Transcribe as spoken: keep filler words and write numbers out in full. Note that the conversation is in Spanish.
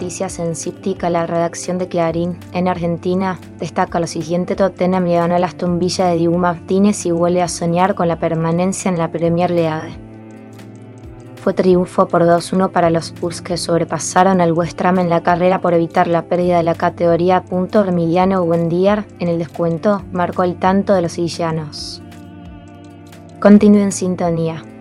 noticias en Cíptica, la redacción de Clarín, en Argentina, destaca lo siguiente: Tottenham le ganó a Aston Villa de Dibu Martínez y vuelve a soñar con la permanencia en la Premier League. Fue triunfo por dos uno para los Spurs, que sobrepasaron al West Ham en la carrera por evitar la pérdida de la categoría. Emiliano Buendia, en el descuento, marcó el tanto de los villanos. Continúe en sintonía.